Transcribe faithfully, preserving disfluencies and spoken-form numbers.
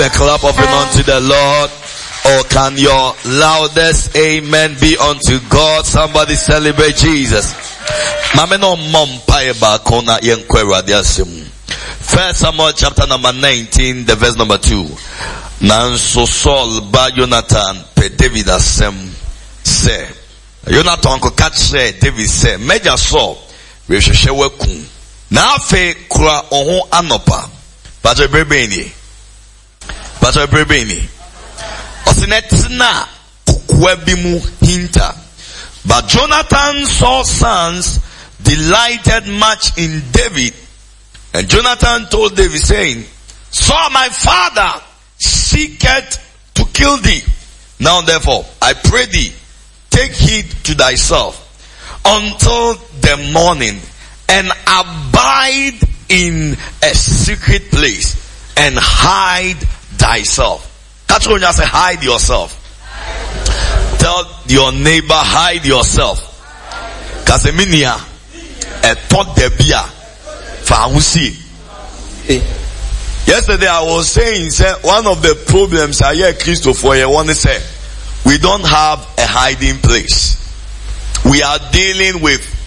A clap of him unto the Lord. Or can your loudest amen be unto God? Somebody celebrate Jesus. First Samuel chapter number nineteen, the verse number two. Nanso Saul ba Jonathan pe David asem se. Jonathan ko catch David se. Major Saul we hwehwe waku. Na afe kura oho anopa. Pastor Brebeni. Pastor Brebeni. Osinetina kukwebimu hinta. But Jonathan Saul's sons delighted much in David. And Jonathan told David saying, Saul my father seeketh to kill thee. Now therefore, I pray thee, take heed to thyself until the morning and abide in a secret place and hide thyself. Catch when you say hide yourself. Tell your neighbor hide yourself. Kaseminia a thought de bia fausi. Yesterday I was saying say, one of the problems I hear Christopher I want to say we don't have a hiding place. We are dealing with